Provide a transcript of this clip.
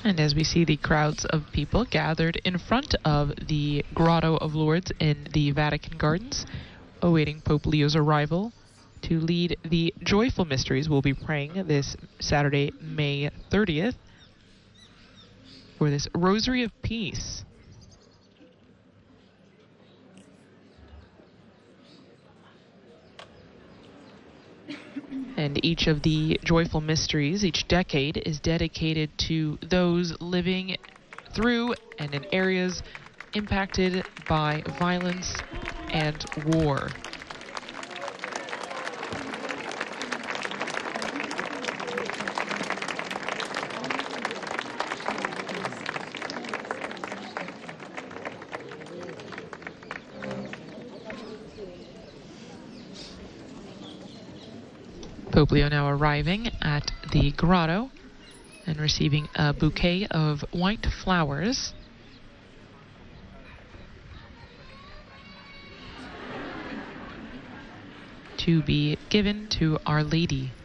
And as we see the crowds of people gathered in front of the Grotto of Lourdes in the Vatican Gardens, awaiting Pope Leo's arrival to lead the joyful mysteries, we'll be praying this Saturday, May 30th, for this Rosary of Peace. And each of the joyful mysteries, each decade, is dedicated to those living through and in areas impacted by violence and war. Pope Leo now arriving at the grotto and receiving a bouquet of white flowers. To be given to Our Lady